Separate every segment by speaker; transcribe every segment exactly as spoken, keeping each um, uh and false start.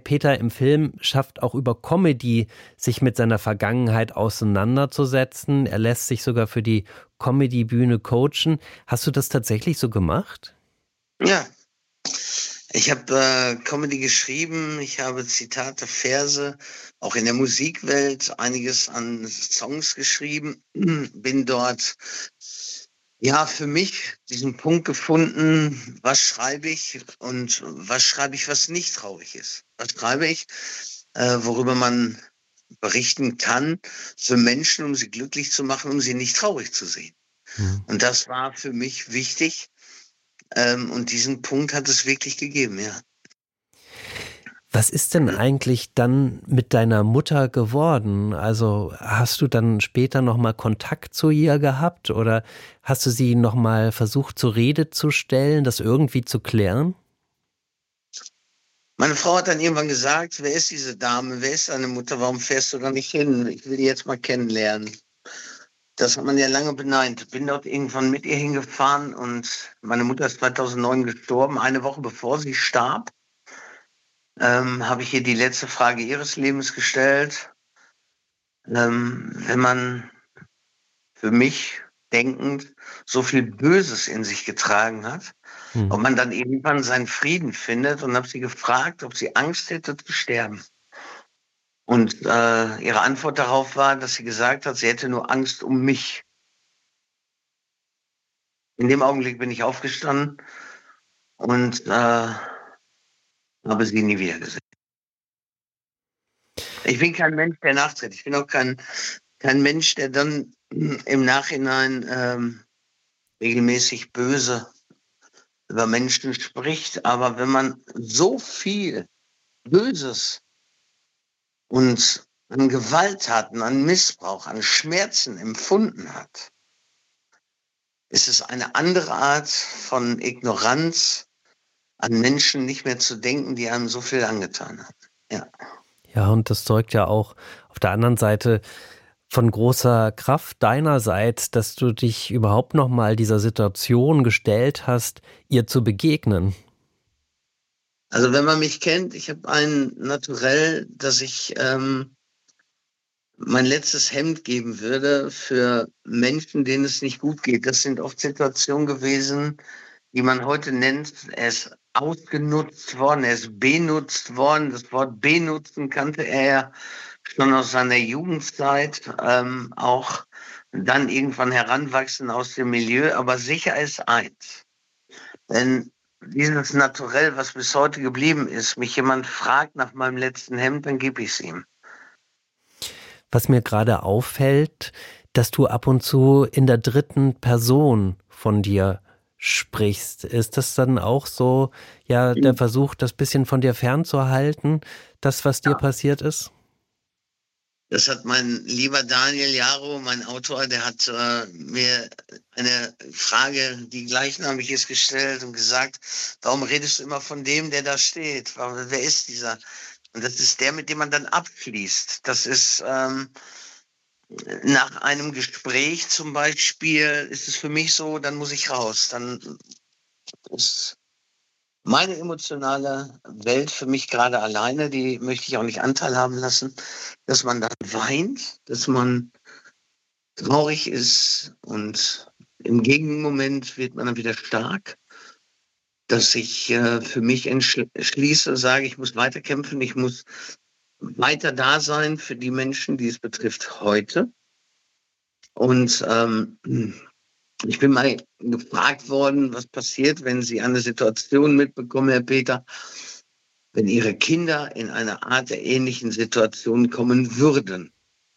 Speaker 1: Peter im Film schafft auch über Comedy, sich mit seiner Vergangenheit auseinanderzusetzen. Er lässt sich sogar für die Comedy-Bühne coachen. Hast du das tatsächlich so gemacht?
Speaker 2: Ja, ich habe äh, Comedy geschrieben, ich habe Zitate, Verse, auch in der Musikwelt einiges an Songs geschrieben, bin dort ja für mich diesen Punkt gefunden, was schreibe ich und was schreibe ich, was nicht traurig ist. Was schreibe ich, äh, worüber man berichten kann für Menschen, um sie glücklich zu machen, um sie nicht traurig zu sehen.
Speaker 1: Hm.
Speaker 2: Und das war für mich wichtig. Ähm, und diesen Punkt hat es wirklich gegeben, ja.
Speaker 1: Was ist denn eigentlich dann mit deiner Mutter geworden? Also hast du dann später nochmal Kontakt zu ihr gehabt oder hast du sie nochmal versucht zur Rede zu stellen, das irgendwie zu klären?
Speaker 2: Meine Frau hat dann irgendwann gesagt, wer ist diese Dame, wer ist deine Mutter, warum fährst du da nicht hin? Ich will die jetzt mal kennenlernen. Das hat man ja lange beneint. Bin dort irgendwann mit ihr hingefahren und meine Mutter ist zweitausendneun gestorben, eine Woche bevor sie starb. Ähm, habe ich ihr die letzte Frage ihres Lebens gestellt. Ähm, wenn man für mich denkend so viel Böses in sich getragen hat,
Speaker 1: Hm.
Speaker 2: ob man dann irgendwann seinen Frieden findet, und habe sie gefragt, ob sie Angst hätte zu sterben. Und äh, ihre Antwort darauf war, dass sie gesagt hat, sie hätte nur Angst um mich. In dem Augenblick bin ich aufgestanden und äh, habe sie nie wieder gesehen. Ich bin kein Mensch, der nachtritt. Ich bin auch kein, kein Mensch, der dann im Nachhinein ähm, regelmäßig böse über Menschen spricht. Aber wenn man so viel Böses und an Gewalttaten, an Missbrauch, an Schmerzen empfunden hat, ist es eine andere Art von Ignoranz, an Menschen nicht mehr zu denken, die einem so viel angetan haben. Ja.
Speaker 1: Ja, und das zeugt ja auch auf der anderen Seite von großer Kraft deinerseits, dass du dich überhaupt noch mal dieser Situation gestellt hast, ihr zu begegnen.
Speaker 2: Also wenn man mich kennt, ich habe ein Naturell, dass ich ähm, mein letztes Hemd geben würde für Menschen, denen es nicht gut geht. Das sind oft Situationen gewesen, die man heute nennt, er ist ausgenutzt worden, er ist benutzt worden. Das Wort benutzen kannte er ja schon aus seiner Jugendzeit, ähm, auch dann irgendwann heranwachsen aus dem Milieu. Aber sicher ist eins, wenn dieses Naturell, was bis heute geblieben ist, mich jemand fragt nach meinem letzten Hemd, dann gebe ich es ihm.
Speaker 1: Was mir gerade auffällt, dass du ab und zu in der dritten Person von dir sprichst. Ist das dann auch so, ja, der Versuch, das bisschen von dir fernzuhalten, das, was dir
Speaker 2: Ja.
Speaker 1: passiert ist?
Speaker 2: Das hat mein lieber Daniel Jaro, mein Autor, der hat äh, mir eine Frage, die gleichnamig ist, gestellt und gesagt, warum redest du immer von dem, der da steht? Warum, wer ist dieser? Und das ist der, mit dem man dann abschließt. Das ist ähm, nach einem Gespräch zum Beispiel, ist es für mich so, dann muss ich raus. Dann ist meine emotionale Welt für mich gerade alleine, die möchte ich auch nicht Anteil haben lassen, dass man dann weint, dass man traurig ist und im Gegenmoment wird man dann wieder stark, dass ich äh, für mich entschließe, sage, ich muss weiterkämpfen, ich muss weiter da sein für die Menschen, die es betrifft heute. Und ähm, ich bin mal gefragt worden, was passiert, wenn Sie eine Situation mitbekommen, Herr Peter, wenn Ihre Kinder in eine Art der ähnlichen Situation kommen würden.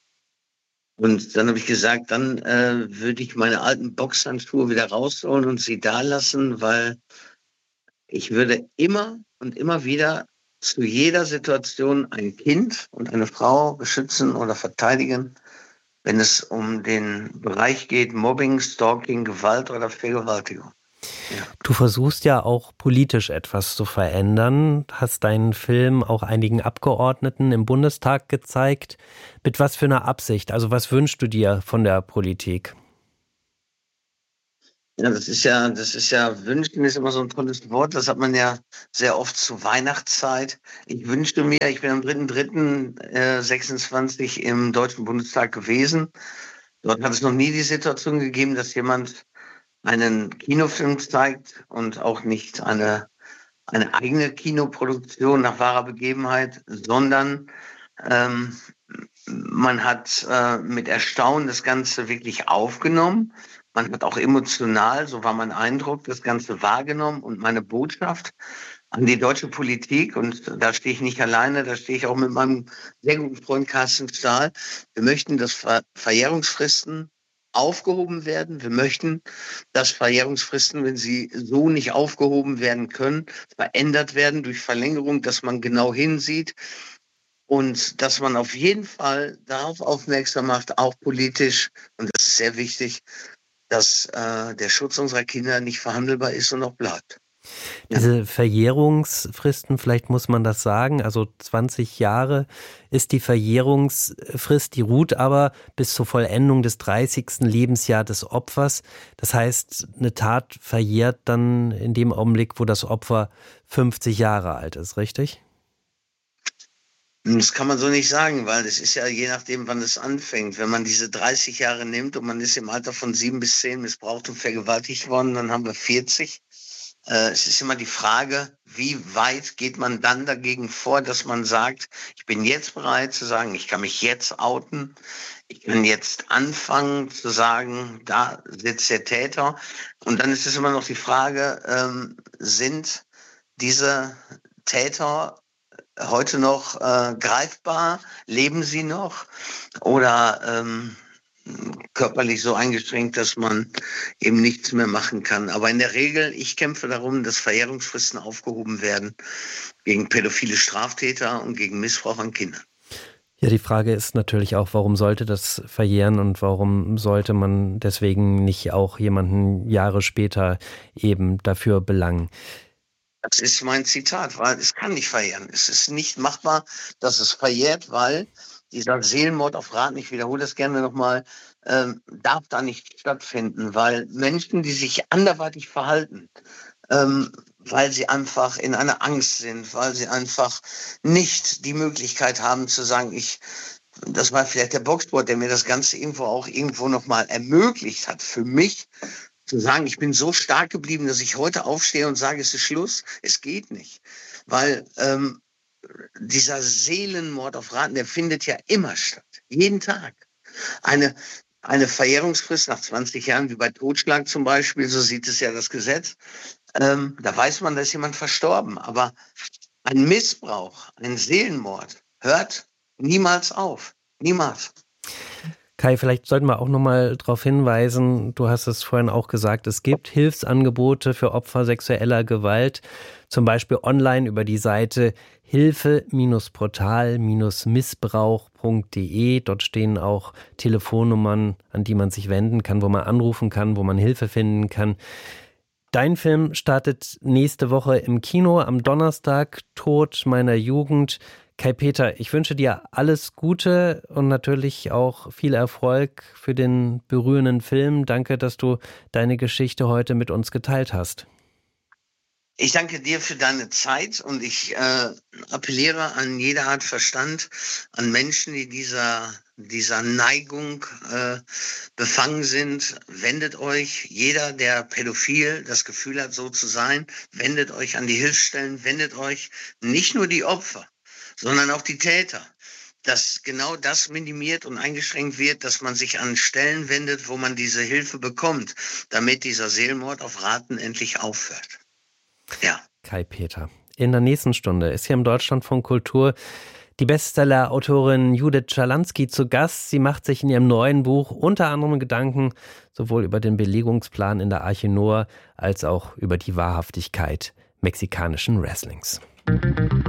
Speaker 2: Und dann habe ich gesagt, dann äh, würde ich meine alten Boxhandschuhe wieder rausholen und sie da lassen, weil ich würde immer und immer wieder zu jeder Situation ein Kind und eine Frau beschützen oder verteidigen, wenn es um den Bereich geht, Mobbing, Stalking, Gewalt oder Vergewaltigung. Ja.
Speaker 1: Du versuchst ja auch politisch etwas zu verändern, hast deinen Film auch einigen Abgeordneten im Bundestag gezeigt. Mit was für einer Absicht? Also was wünschst du dir von der Politik?
Speaker 2: Ja, das ist ja, das ist ja, wünschen ist immer so ein tolles Wort. Das hat man ja sehr oft zur Weihnachtszeit. Ich wünschte mir, ich bin am dritten dritten sechsundzwanzig im Deutschen Bundestag gewesen. Dort hat es noch nie die Situation gegeben, dass jemand einen Kinofilm zeigt und auch nicht eine, eine eigene Kinoproduktion nach wahrer Begebenheit, sondern ähm, man hat äh, mit Erstaunen das Ganze wirklich aufgenommen. Man hat auch emotional, so war mein Eindruck, das Ganze wahrgenommen und meine Botschaft an die deutsche Politik, und da stehe ich nicht alleine, da stehe ich auch mit meinem sehr guten Freund Carsten Stahl. Wir möchten, dass Ver- Verjährungsfristen aufgehoben werden. Wir möchten, dass Verjährungsfristen, wenn sie so nicht aufgehoben werden können, verändert werden durch Verlängerung, dass man genau hinsieht und dass man auf jeden Fall darauf aufmerksam macht, auch politisch, und das ist sehr wichtig, dass äh, der Schutz unserer Kinder nicht verhandelbar ist und auch bleibt.
Speaker 1: Diese Verjährungsfristen, vielleicht muss man das sagen, also zwanzig Jahre ist die Verjährungsfrist, die ruht aber bis zur Vollendung des dreißigsten Lebensjahr des Opfers. Das heißt, eine Tat verjährt dann in dem Augenblick, wo das Opfer fünfzig Jahre alt ist, richtig?
Speaker 2: Das kann man so nicht sagen, weil es ist ja je nachdem, wann es anfängt. Wenn man diese dreißig Jahre nimmt und man ist im Alter von sieben bis zehn missbraucht und vergewaltigt worden, dann haben wir vierzig. Äh, es ist immer die Frage, wie weit geht man dann dagegen vor, dass man sagt, ich bin jetzt bereit zu sagen, ich kann mich jetzt outen, ich kann jetzt anfangen zu sagen, da sitzt der Täter. Und dann ist es immer noch die Frage, ähm, sind diese Täter heute noch äh, greifbar? Leben sie noch? Oder ähm, körperlich so eingeschränkt, dass man eben nichts mehr machen kann? Aber in der Regel, ich kämpfe darum, dass Verjährungsfristen aufgehoben werden gegen pädophile Straftäter und gegen Missbrauch an Kindern.
Speaker 1: Ja, die Frage ist natürlich auch, warum sollte das verjähren und warum sollte man deswegen nicht auch jemanden Jahre später eben dafür belangen?
Speaker 2: Das ist mein Zitat, weil es kann nicht verjähren. Es ist nicht machbar, dass es verjährt, weil dieser Seelenmord auf Raten, ich wiederhole das gerne nochmal, ähm, darf da nicht stattfinden, weil Menschen, die sich anderweitig verhalten, ähm, weil sie einfach in einer Angst sind, weil sie einfach nicht die Möglichkeit haben zu sagen, ich, das war vielleicht der Boxsport, der mir das Ganze irgendwo auch irgendwo nochmal ermöglicht hat, für mich, zu sagen, ich bin so stark geblieben, dass ich heute aufstehe und sage, es ist Schluss. Es geht nicht. Weil ähm, dieser Seelenmord auf Raten, der findet ja immer statt. Jeden Tag. Eine, eine Verjährungsfrist nach zwanzig Jahren, wie bei Totschlag zum Beispiel, so sieht es ja das Gesetz. Ähm, da weiß man, da ist jemand verstorben. Aber ein Missbrauch, ein Seelenmord hört niemals auf. Niemals.
Speaker 1: Kai, vielleicht sollten wir auch nochmal darauf hinweisen, du hast es vorhin auch gesagt, es gibt Hilfsangebote für Opfer sexueller Gewalt, zum Beispiel online über die Seite hilfe Portal Missbrauch punkt de. Dort stehen auch Telefonnummern, an die man sich wenden kann, wo man anrufen kann, wo man Hilfe finden kann. Dein Film startet nächste Woche im Kino am Donnerstag, Tod meiner Jugend. Kai-Peter, ich wünsche dir alles Gute und natürlich auch viel Erfolg für den berührenden Film. Danke, dass du deine Geschichte heute mit uns geteilt hast.
Speaker 2: Ich danke dir für deine Zeit und ich äh, appelliere an jede Art Verstand, an Menschen, die dieser, dieser Neigung äh, befangen sind. Wendet euch, jeder, der pädophil das Gefühl hat, so zu sein, wendet euch an die Hilfsstellen, wendet euch nicht nur die Opfer, sondern auch die Täter, dass genau das minimiert und eingeschränkt wird, dass man sich an Stellen wendet, wo man diese Hilfe bekommt, damit dieser Seelenmord auf Raten endlich aufhört. Ja.
Speaker 1: Kai-Peter. In der nächsten Stunde ist hier im Deutschlandfunk Kultur die Bestseller-Autorin Judith Schalansky zu Gast. Sie macht sich in ihrem neuen Buch unter anderem Gedanken sowohl über den Belegungsplan in der Arche Noah als auch über die Wahrhaftigkeit mexikanischen Wrestlings.